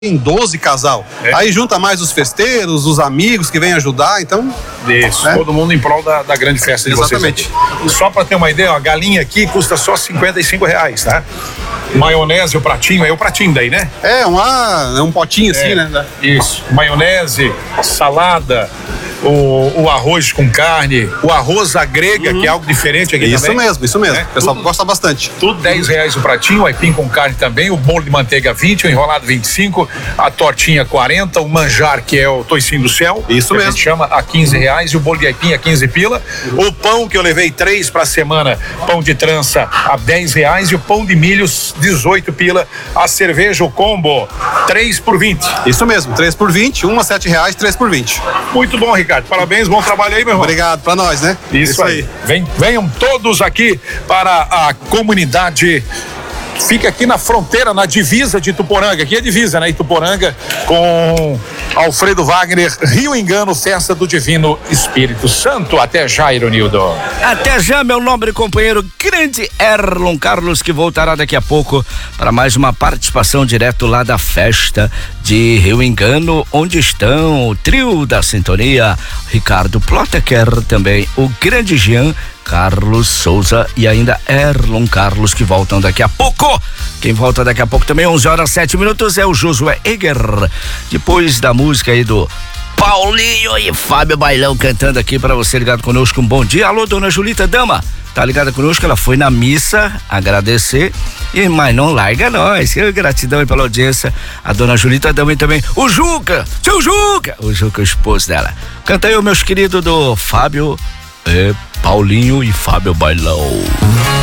em 12 casal. Aí junta mais os festeiros, os amigos que vêm ajudar, então... Isso, todo mundo em prol da grande festa de Exatamente. vocês. Só pra ter uma ideia, a galinha aqui custa só R$55, tá? Maionese, o pratinho, é o pratinho daí, né? É um potinho assim, né? Isso, maionese, salada, o arroz com carne, o arroz à grega, que é algo diferente aqui Isso também. mesmo. O pessoal gosta bastante. Tudo R$10 o pratinho, o aipim com carne também, o bolo de manteiga 20, o enrolado 25, a tortinha 40, o manjar, que é o toicinho do céu. Isso que mesmo. A gente chama a R$15 e o bolo de aipim a 15 pila. O pão que eu levei 3 pra semana, pão de trança a R$10 e o pão de milho 18 pila. A cerveja, o combo, 3 por 20. Isso mesmo, 3 por 20, um a R$7, 3 por 20. Muito bom, Ricardo. Parabéns, bom trabalho aí, meu irmão. Obrigado, pra nós, né? Isso aí. Venham todos aqui para a comunidade. Fica aqui na fronteira, na divisa de Ituporanga. Aqui é divisa, né? Ituporanga com Alfredo Wagner, Rio Engano, Festa do Divino Espírito Santo. Até já, Ironildo. Até já, meu nobre companheiro, grande Erlon Carlos, que voltará daqui a pouco para mais uma participação direto lá da festa de Rio Engano, onde estão o trio da sintonia, Ricardo Ploteker, também o grande Jean, Carlos Souza e ainda Erlon Carlos, que voltam daqui a pouco. Quem volta daqui a pouco também, 11h07, é o Josué Eger. Depois da música aí do Paulinho e Fábio Bailão cantando aqui pra você ligado conosco, um bom dia. Alô, dona Julita Dama, tá ligada conosco? Ela foi na missa agradecer, mas não larga nós. Gratidão aí pela audiência. A dona Julita Dama e também o Juca, seu Juca, o esposo dela. Canta aí, meus queridos, do Fábio, Paulinho e Fábio Bailão.